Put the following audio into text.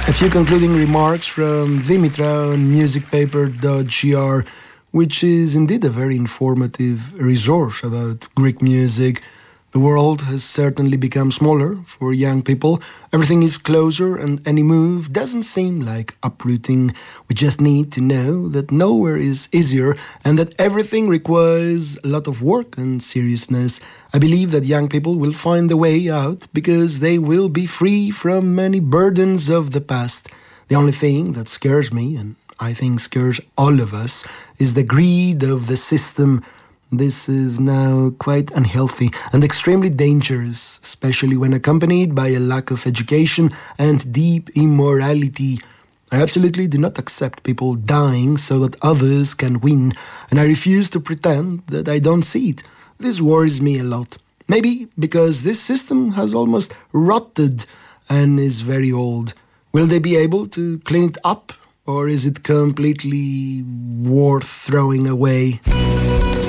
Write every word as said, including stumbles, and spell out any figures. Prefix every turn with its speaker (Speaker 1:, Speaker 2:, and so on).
Speaker 1: A few concluding remarks from Dimitra on musicpaper dot g r, which is indeed a very informative resource about Greek music. The world has certainly become smaller for young people. Everything is closer and any move doesn't seem like uprooting. We just need to know that nowhere is easier and that everything requires a lot of work and seriousness. I believe that young people will find a way out because they will be free from many burdens of the past. The only thing that scares me, and I think scares all of us, is the greed of the system. This is now quite unhealthy and extremely dangerous, especially when accompanied by a lack of education and deep immorality. I absolutely do not accept people dying so that others can win, and I refuse to pretend that I don't see it. This worries me a lot. Maybe because this system has almost rotted and is very old. Will they be able to clean it up, or is it completely worth throwing away?